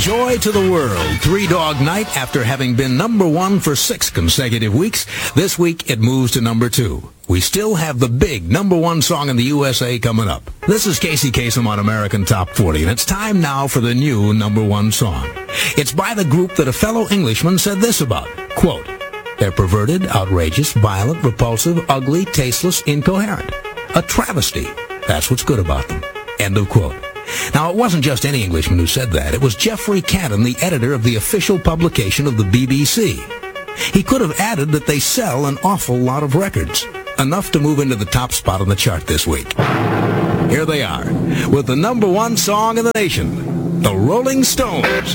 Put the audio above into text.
Joy to the world. Three Dog Night, after having been number one for 6 consecutive weeks, this week it moves to number 2. We still have the big number one song in the USA coming up. This is Casey Kasem on American Top 40, and it's time now for the new number one song. It's by the group that a fellow Englishman said this about, quote, "They're perverted, outrageous, violent, repulsive, ugly, tasteless, incoherent. A travesty. That's what's good about them." End of quote. Now, it wasn't just any Englishman who said that. It was Geoffrey Canton, the editor of the official publication of the BBC. He could have added that they sell an awful lot of records, enough to move into the top spot on the chart this week. Here they are, with the number one song in the nation, the Rolling Stones.